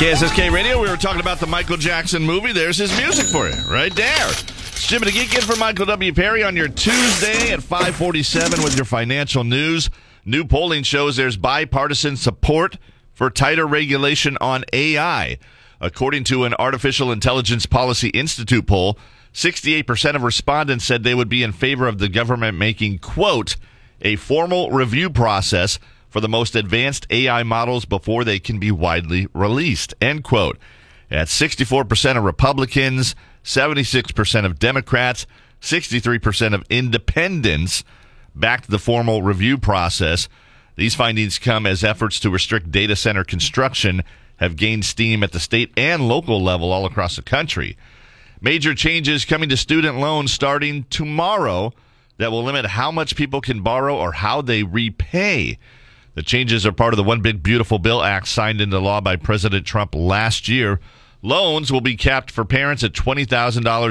KSSK Radio, we were talking about the Michael Jackson movie. There's his music for you, right there. It's Jim and the Geek in for Michael W. Perry on your Tuesday at 5:47 with your financial news. New polling shows there's bipartisan support for tighter regulation on AI. According to an Artificial Intelligence Policy Institute poll, 68% of respondents said they would be in favor of the government making, quote, a formal review process for the most advanced AI models before they can be widely released, end quote. At 64% of Republicans, 76% of Democrats, 63% of independents backed the formal review process. These findings come as efforts to restrict data center construction have gained steam at the state and local level all across the country. Major changes coming to student loans starting tomorrow that will limit how much people can borrow or how they repay. The changes are part of the One Big Beautiful Bill Act signed into law by President Trump last year. Loans will be capped for parents at $20,000